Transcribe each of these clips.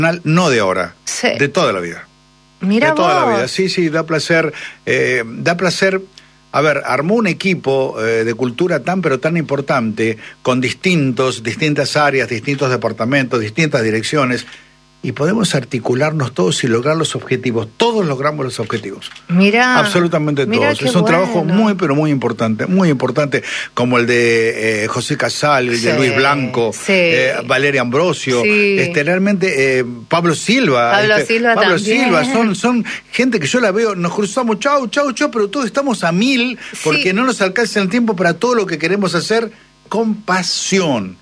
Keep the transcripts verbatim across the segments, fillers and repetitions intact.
no de ahora, sí. de toda la vida. Mira de toda vos. la vida, sí, sí, da placer, eh, da placer. A ver, armó un equipo eh, de cultura tan pero tan importante, con distintos, distintas áreas, distintos departamentos, distintas direcciones, y podemos articularnos todos y lograr los objetivos. Todos logramos los objetivos. Mira, absolutamente mira todos. Es un bueno. trabajo muy pero muy importante, muy importante, como el de eh, José Casal, el sí, de Luis Blanco, sí. eh, Valeria Ambrosio, sí. este, realmente eh, Pablo Silva, Pablo este, Silva Pablo también. Silva, son, son gente que yo la veo, nos cruzamos, chau, chau, chau, pero todos estamos a mil, porque sí. no nos alcanza el tiempo para todo lo que queremos hacer con pasión.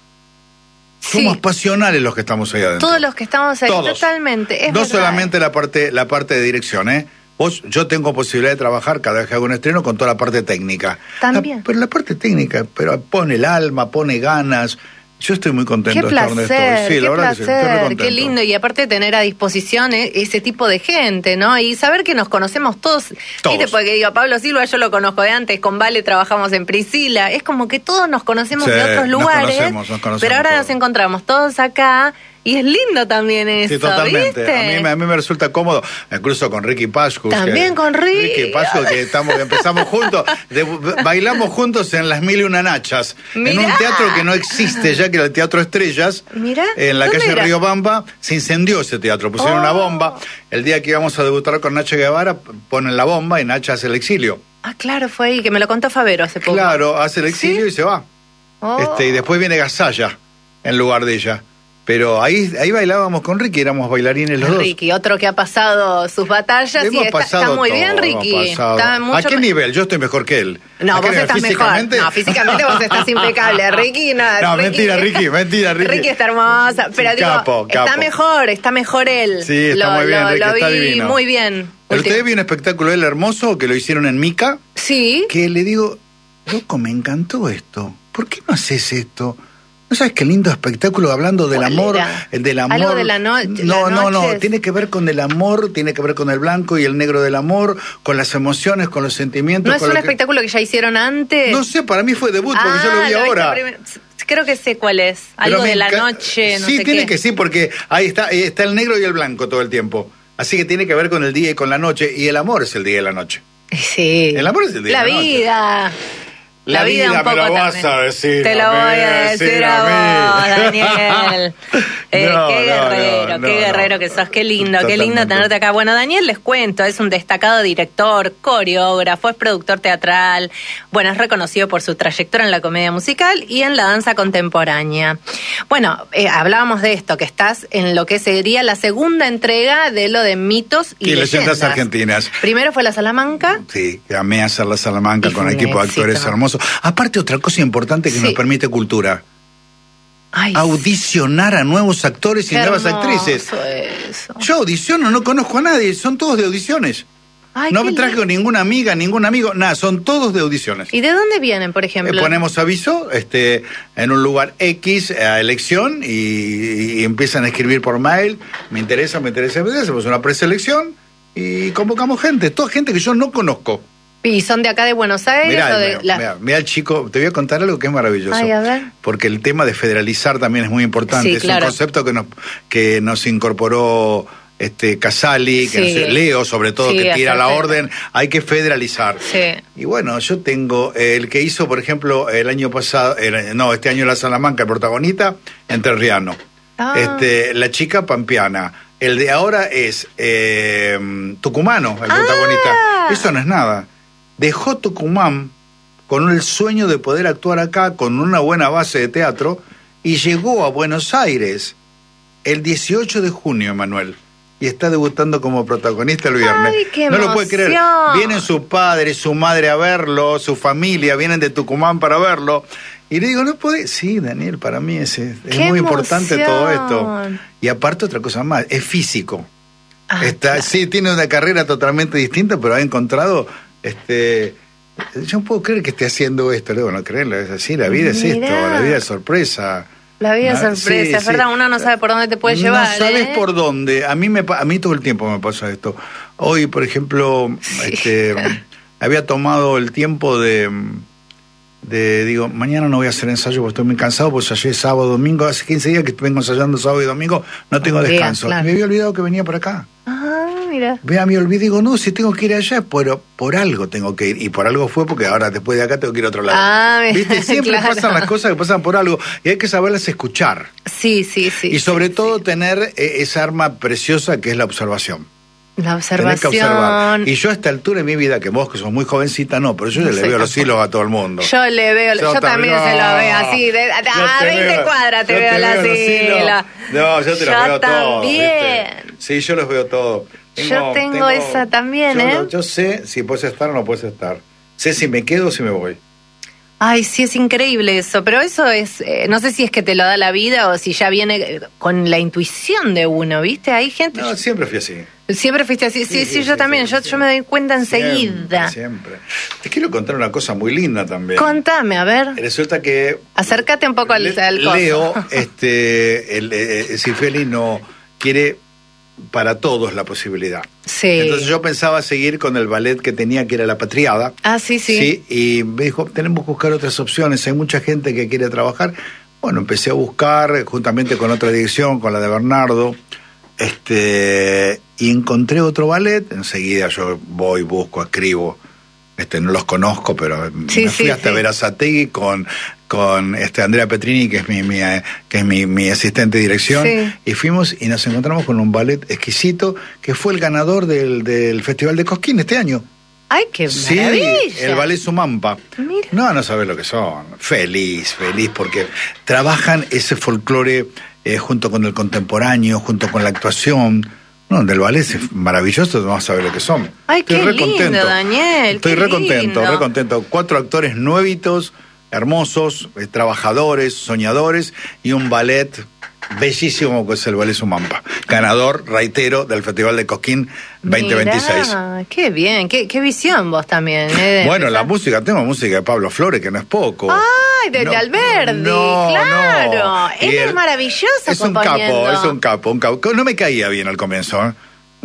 Somos sí. pasionales los que estamos ahí adentro. Todos los que estamos ahí, Todos. totalmente. Es no verdad. solamente la parte, la parte de dirección, ¿eh? Vos, yo tengo posibilidad de trabajar cada vez que hago un estreno con toda la parte técnica. También. La, pero la parte técnica, pero pone el alma, pone ganas. Yo estoy muy contento qué de estar donde placer, estoy. Sí, qué la verdad placer, que sí, qué lindo. Y aparte tener a disposición ese tipo de gente, ¿no? Y saber que nos conocemos todos. Todos. ¿Viste? Porque digo, Pablo Silva yo lo conozco de antes, con Vale trabajamos en Priscila. Es como que todos nos conocemos sí, de otros lugares. Nos conocemos, nos conocemos pero ahora todos. nos encontramos todos acá. Y es lindo también eso, sí, totalmente. ¿viste? A mí, a mí me resulta cómodo, incluso con Ricky Pascus. También que, con Ricky. Ricky Pascus, que estamos, empezamos juntos, de, bailamos juntos en Las Mil y Una Nachas, Mirá. en un teatro que no existe ya, que era el Teatro Estrellas, Mirá. en la calle era? Riobamba. Se incendió ese teatro, pusieron oh. una bomba. El día que íbamos a debutar con Nacha Guevara, ponen la bomba y Nacha hace el exilio. Ah, claro, fue ahí, que me lo contó Favero hace poco. Claro, hace el exilio ¿Sí? y se va. Oh. Este, y después viene Gasalla en lugar de ella. Pero ahí, ahí bailábamos con Ricky, éramos bailarines los Ricky, dos. Otro que ha pasado sus batallas hemos y está, pasado está muy todo, bien, Ricky. Está mucho ¿A qué me... nivel? Yo estoy mejor que él. No, vos estás mejor. No, físicamente vos estás impecable. Ricky, no. No, Ricky... mentira, Ricky, mentira, Ricky. Ricky está hermosa. Pero digo, capo, está capo. mejor, está mejor él. Sí, está lo, muy bien, lo, Ricky, lo está vi divino. muy bien. ¿Pero usted vio un espectáculo de él hermoso que lo hicieron en Mica? Sí. Que le digo, loco, me encantó esto. ¿Por qué no haces esto? ¿No sabes qué lindo espectáculo hablando del amor? El del amor. Algo de la, no no, la no, no, noche. tiene que ver con el amor, tiene que ver con el blanco y el negro del amor, con las emociones, con los sentimientos. ¿No es con un lo espectáculo que... que ya hicieron antes? No sé, para mí fue debut porque ah, yo lo vi lo ahora. Primer... Creo que sé cuál es. Algo de la noche, no sí, sé tiene qué. que sí, porque ahí está, ahí está el negro y el blanco todo el tiempo. Así que tiene que ver con el día y con la noche, y el amor es el día y la noche. Sí. El amor es el día la y la noche. vida. La, la vida, vida un poco me lo vas también. a decir. Te lo a voy mí, a decir a, a vos, Daniel. eh, no, qué guerrero, no, no, qué no, guerrero no. que sos. Qué lindo, Totalmente. qué lindo tenerte acá. Bueno, Daniel, les cuento, es un destacado director, coreógrafo, es productor teatral. Bueno, es reconocido por su trayectoria en la comedia musical y en la danza contemporánea. Bueno, eh, hablábamos de esto, que estás en lo que sería la segunda entrega de lo de mitos y, y leyendas. leyendas argentinas. Primero fue la Salamanca. Sí, amé hacer la Salamanca y con un equipo de actores hermosos. Aparte, otra cosa importante que sí. nos permite cultura. Ay, audicionar a nuevos actores y nuevas actrices. Eso. Yo audiciono, no conozco a nadie, son todos de audiciones. Ay, no me traje con ninguna amiga, ningún amigo, nada, son todos de audiciones. ¿Y de dónde vienen, por ejemplo? Eh, ponemos aviso este, en un lugar X a elección y, y empiezan a escribir por mail, me interesa, me interesa, me interesa, hacemos una preselección y convocamos gente, toda gente que yo no conozco. ¿Y son de acá de Buenos Aires? Mirá, o de mirá, la... mirá, mirá el chico, te voy a contar algo que es maravilloso. Ay, a ver. Porque el tema de federalizar también es muy importante. Sí, es claro. un concepto que nos, que nos incorporó este Casali, que sí. nos, Leo sobre todo, sí, que tira la federal. orden, hay que federalizar. Sí. Y bueno, yo tengo el que hizo, por ejemplo, el año pasado, el, no, este año la Salamanca, el protagonista, entrerriano. Ah. Este, la chica pampeana. El de ahora es eh, tucumano, el ah. protagonista. Eso no es nada. Dejó Tucumán con el sueño de poder actuar acá con una buena base de teatro y llegó a Buenos Aires el dieciocho de junio, Emanuel, y está debutando como protagonista el viernes. Ay, qué no emoción. lo puede creer. Vienen su padre, su madre a verlo, su familia, vienen de Tucumán para verlo. Y le digo, ¿no puede? Sí, Daniel, para mí es, es muy emoción. importante todo esto. Y aparte otra cosa más, es físico. Ah, está, claro. Sí, tiene una carrera totalmente distinta, pero ha encontrado... Este, yo no puedo creer que esté haciendo esto, luego no creerlo, es así, la vida es Mirá. esto, la vida es sorpresa. La vida es ¿no? sorpresa, Sí, es sí. verdad, uno no sabe por dónde te puede llevar. No sabes ¿eh? por dónde, a mí me a mí todo el tiempo me pasa esto. Hoy, por ejemplo, Sí. este, había tomado el tiempo de, de, digo, mañana no voy a hacer ensayo porque estoy muy cansado, pues ensayé sábado, domingo, hace quince días que vengo ensayando sábado y domingo, no tengo Días, descanso. claro. Me había olvidado que venía por acá. Ah, mira. Vea, me olvidé, digo, no, si tengo que ir allá, pero por algo tengo que ir. Y por algo fue porque ahora después de acá tengo que ir a otro lado. Ah, ¿Viste? Siempre claro. pasan las cosas que pasan por algo y hay que saberlas escuchar. Sí, sí, sí. Y sobre sí, todo sí. tener eh, esa arma preciosa que es la observación. La Tenés que observar. observación. Y yo a esta altura de mi vida, que vos que sos muy jovencita, no, pero yo No ya le soy veo los tampoco. hilos a todo el mundo. Yo le veo, yo, Yo también también, se lo no. veo así, de, a, Yo a te veinte veo- cuadras te yo veo te la veo los hilos. así. No, yo te los Yo veo todos. también. ¿viste? Sí, yo los veo todos. Yo tengo esa también, yo, ¿eh? Yo sé si puedes estar o no puedes estar. Sé si me quedo o si me voy. Ay, sí, es increíble eso, pero eso es, eh, no sé si es que te lo da la vida o si ya viene eh, con la intuición de uno, ¿viste? Hay gente... No, siempre fui así. Siempre fuiste así, sí, sí, Sí, sí, yo sí, también, sí, yo, sí. yo me doy cuenta enseguida. Siempre, siempre. Te quiero contar una cosa muy linda también. Contame, a ver. Resulta que Acércate un poco al, Le- al coso. Leo, este, el, eh, Cifeli no quiere para todos la posibilidad. Sí. Entonces yo pensaba seguir con el ballet que tenía, que era La Patriada. Ah, sí, sí. Sí, y me dijo, tenemos que buscar otras opciones, hay mucha gente que quiere trabajar. Bueno, empecé a buscar, juntamente con otra dirección, con la de Bernardo, este, y encontré otro ballet. Enseguida yo voy, busco, escribo. Este, no los conozco, pero Sí, me fui sí, hasta sí. Verazategui con, con este Andrea Petrini, que es mi, mi, eh, que es mi, mi asistente de dirección, Sí. y fuimos y nos encontramos con un ballet exquisito que fue el ganador del, del Festival de Cosquín este año. Ay, qué Sí, maravilla. el ballet Sumampa. Mira. No, no sabes lo que son. Feliz, feliz, porque trabajan ese folclore eh, junto con el contemporáneo, junto con la actuación. No, del ballet es maravilloso, vamos a ver lo que son. Ay, Estoy qué re lindo, contento. Daniel, Estoy qué re contento, lindo. re contento. Cuatro actores nuevitos, hermosos, eh, trabajadores, soñadores, y un ballet bellísimo que es el ballet Sumampa. Ganador, reitero, del Festival de Cosquín veinte veintiséis. Mirá, qué bien, qué, qué visión vos también. ¿eh? De Bueno, la empezar- música, tengo música de Pablo Flores, que no es poco. Ay, de, No, de Alberdi, no, claro. no. Él Y es él- maravilloso Es un componiendo. capo, es un capo, un capo. No me caía bien al comienzo, ¿eh?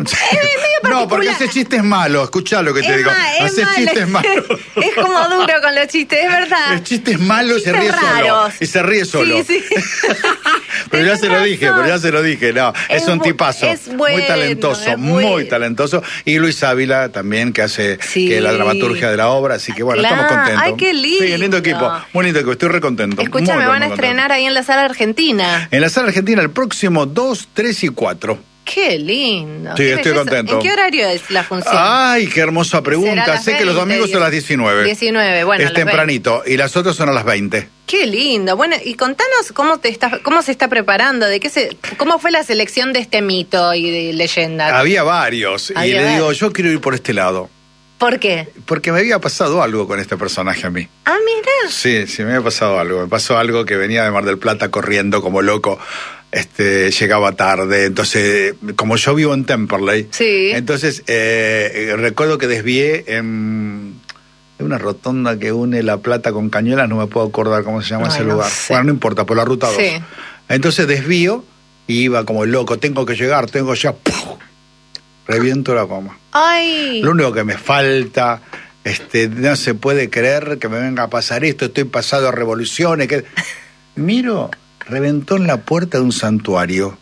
No, porque particular. ese chiste es malo, escuchá lo que te Es digo. ma- es Hace malo. chistes malos. Es como duro con los chistes, es verdad. El chiste es malo y se ríe Chistes solo. raros. Y se ríe solo. Sí, sí. Pero ya Tenés se lo dije, razón. pero ya se lo dije, no, es, Es un bu- tipazo, es bueno, muy talentoso, es muy bueno. talentoso, y Luis Ávila también, que hace Sí. que la dramaturgia de la obra, así que bueno, Claro. estamos contentos. Ay, qué lindo. Sí, lindo equipo, muy lindo equipo, estoy re contento. Escúchame, muy, van a muy estrenar ahí en la sala argentina. en la sala argentina el próximo dos, tres y cuatro. Qué lindo. Sí, qué estoy belleza. contento. ¿En qué horario es la función? Ay, qué hermosa ¿Será a pregunta. las Sé que los veinte, domingos son a las diecinueve. diecinueve, bueno, a Es las tempranito, y las otras son a las veinte. Qué lindo. Bueno, y contanos cómo te está, cómo se está preparando, de qué se, cómo fue la selección de este mito y de leyenda. Había varios, y Había le digo, varios. yo quiero ir por este lado. ¿Por qué? Porque me había pasado algo con este personaje a mí. Ah, mira. Sí, sí, me había pasado algo. Me pasó algo que venía de Mar del Plata corriendo como loco. Este, llegaba tarde, entonces, como yo vivo en Temperley, Sí. entonces eh, recuerdo que desvié en, en una rotonda que une La Plata con Cañuelas, no me puedo acordar cómo se llama Ay, ese no lugar. sé. Bueno, no importa, por la ruta dos. Sí. Entonces desvío y iba como loco, tengo que llegar, tengo ya, ¡puf! Reviento la goma. Ay. Lo único que me falta, este, no se puede creer que me venga a pasar esto, estoy pasado a revoluciones. Que... Miro, reventó en la puerta de un santuario.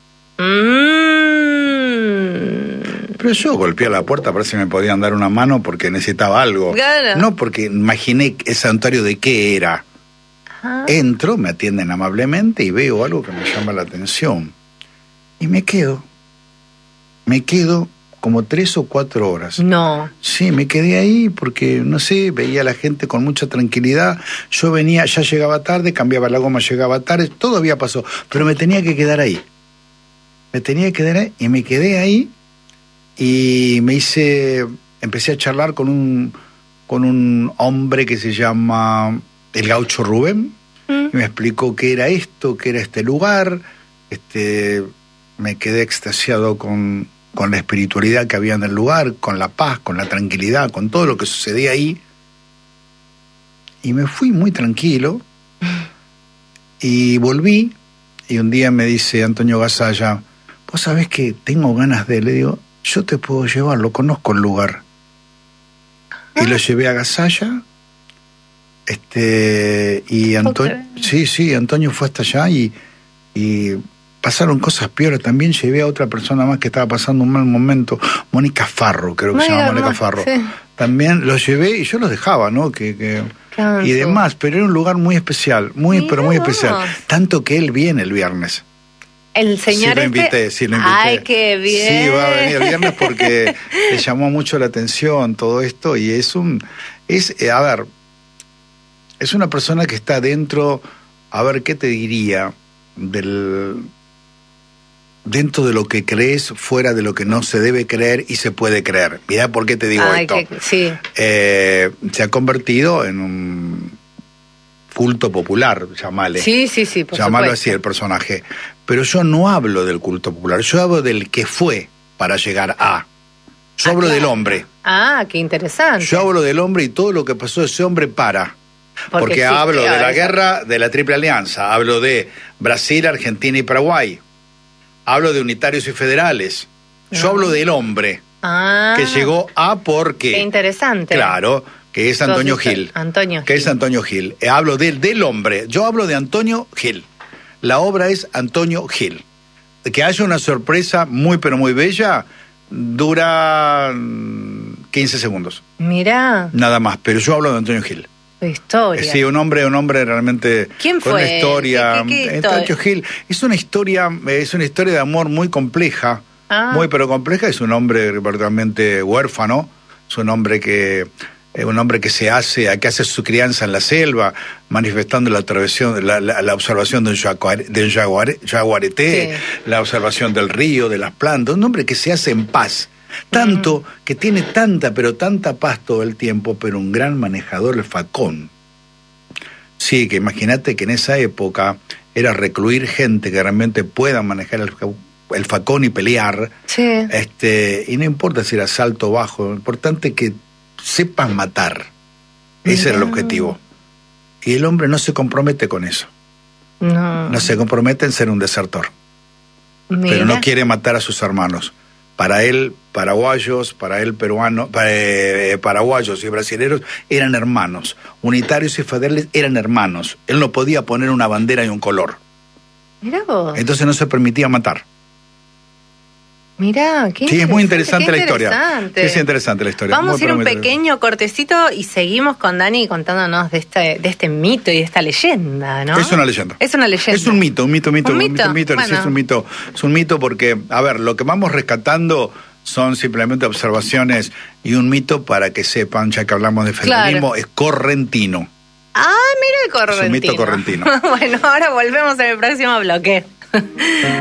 Mm. Pero yo golpeé la puerta para ver si me podían dar una mano porque necesitaba algo. Claro. No porque imaginé ese santuario de qué era. Ah. Entro, me atienden amablemente y veo algo que me llama la atención. Y me quedo. Me quedo como tres o cuatro horas. No. Sí, me quedé ahí porque, no sé, veía a la gente con mucha tranquilidad. Yo venía, ya llegaba tarde, cambiaba la goma, llegaba tarde, todo había pasado, pero me tenía que quedar ahí. Me tenía que quedar ahí y me quedé ahí y me hice, empecé a charlar con un, con un hombre que se llama el Gaucho Rubén, Mm. y me explicó qué era esto, qué era este lugar. Este, me quedé extasiado con... con la espiritualidad que había en el lugar, con la paz, con la tranquilidad, con todo lo que sucedía ahí. Y me fui muy tranquilo y volví, y un día me dice Antonio Gasalla, vos sabés que tengo ganas de, le digo, yo te puedo llevar, lo conozco el lugar. Y lo llevé a Gasalla Este, y Antonio, sí, sí, Antonio fue hasta allá y, y pasaron cosas peores. También llevé a otra persona más que estaba pasando un mal momento, Mónica Farro, creo que Mónica, se llama Mónica no, Farro. Sí. También los llevé y yo los dejaba, ¿no? Que, que Claro, y demás, pero era un lugar muy especial, muy, Mirá pero muy vos. especial. Tanto que él viene el viernes. El señor sí, lo invité, este... sí, lo invité. Ay, qué bien. Sí, va a venir el viernes porque le llamó mucho la atención todo esto y es un... es eh, a ver, es una persona que está dentro, a ver, ¿qué te diría? Del... dentro de lo que crees, fuera de lo que no se debe creer y se puede creer. Mirá por qué te digo Ay, esto. que, sí. Eh, se ha convertido en un culto popular, llamale. Sí, sí, sí, por Llamalo supuesto. así el personaje. Pero yo no hablo del culto popular, yo hablo del que fue para llegar a. Yo Ah, hablo claro. del hombre. Ah, qué interesante. Yo hablo del hombre y todo lo que pasó ese hombre para. Porque Porque, sí, hablo de claro, la eso. guerra de la Triple Alianza, hablo de Brasil, Argentina y Paraguay. Hablo de unitarios y federales. Yo Ah. hablo del hombre Ah, que llegó a porque. qué interesante. Claro, que es Antonio Entonces, Gil. Antonio Que Gil. es Antonio Gil. Eh, hablo del, del hombre. Yo hablo de Antonio Gil. La obra es Antonio Gil. Que haya una sorpresa muy pero muy bella, dura mm, quince segundos. Mirá, Nada más. Pero yo hablo de Antonio Gil. tu historia. Eh, Sí, un hombre, un hombre realmente ¿Quién con fue una él? historia. ¿Qué- qué- qué Eh, historia? Antonio Gil es una historia, eh, es una historia de amor muy compleja. Ah. Muy pero compleja. Es un hombre verdaderamente huérfano. Es un hombre que es un hombre que se hace, que hace su crianza en la selva, manifestando la observación, la, la, la observación de un, jaguar, de un jaguar, jaguarete, Sí. la observación del río, de las plantas. Un hombre que se hace en paz. Tanto mm. que tiene tanta, pero tanta paz todo el tiempo, pero un gran manejador, el facón. Sí, que imagínate que en esa época era recluir gente que realmente pueda manejar el, el facón y pelear. Sí. Este, y no importa si era alto o bajo, lo importante es que sepas matar. Ese Mirá. era el objetivo. Y el hombre no se compromete con eso. No. No se compromete en ser un desertor. Mirá. Pero no quiere matar a sus hermanos. Para él, paraguayos, para él, peruanos, eh, paraguayos y brasileños eran hermanos. Unitarios y federales eran hermanos. Él no podía poner una bandera y un color. Mirá vos. Entonces no se permitía matar. Mirá, qué Sí, es muy interesante qué la historia. interesante. Sí, es interesante la historia. Vamos Muy, a ir pero un muy pequeño cortecito y seguimos con Dani contándonos de este, de este mito y de esta leyenda, ¿no? Es una leyenda. Es una leyenda. Es un mito, un mito, un mito, ¿Un un mito? mito, un mito, sí, Bueno. es un mito, es un mito porque, a ver, lo que vamos rescatando son simplemente observaciones y un mito para que sepan, ya que hablamos de federalismo, Claro. es correntino. Ah, mira el correntino. Es un mito correntino. Bueno, ahora volvemos en el próximo bloque.